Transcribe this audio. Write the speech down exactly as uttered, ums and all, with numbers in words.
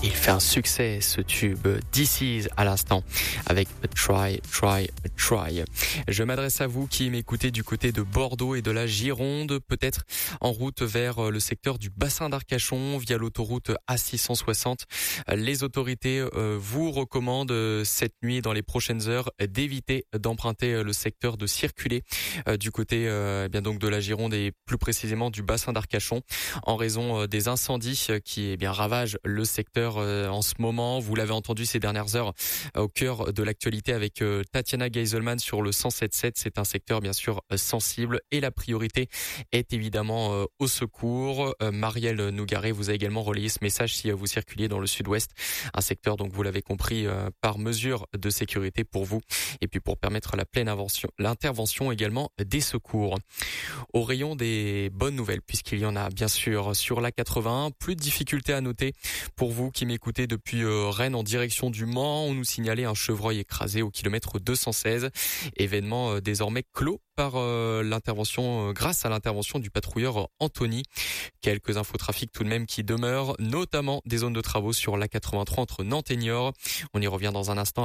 Il fait un succès, ce tube This Is à l'instant avec a Try, Try, a Try. Je m'adresse à vous qui m'écoutez du côté de Bordeaux et de la Gironde, peut-être en route vers le secteur du bassin d'Arcachon via l'autoroute A six cent soixante. Les autorités vous recommandent cette nuit, dans les prochaines heures, d'éviter d'emprunter le secteur, de circuler du côté eh bien donc de la Gironde et plus précisément du bassin d'Arcachon en raison des incendies qui eh bien ravagent le secteur en ce moment. Vous l'avez entendu ces dernières heures au cœur de l'actualité avec Tatiana Geiselman sur le cent sept sept. C'est un secteur bien sûr sensible et la priorité est évidemment au secours. Marielle Nougaret vous a également relayé ce message si vous circuliez dans le sud-ouest. Un secteur, donc vous l'avez compris, par mesure de sécurité pour vous et puis pour permettre la pleine invention, l'intervention également des secours. Au rayon des bonnes nouvelles, puisqu'il y en a bien sûr sur l'A quatre-vingt-un, plus de difficultés à noter pour vous qui m'écoutez depuis Rennes en direction du Mans. On nous signalait un chevreuil écrasé au kilomètre deux cent seize. Événement désormais clos par l'intervention, grâce à l'intervention du patrouilleur Anthony. Quelques infotrafics tout de même qui demeurent, notamment des zones de travaux sur l'A quatre-vingt-trois entre Nantes et Niort. On y revient dans un instant.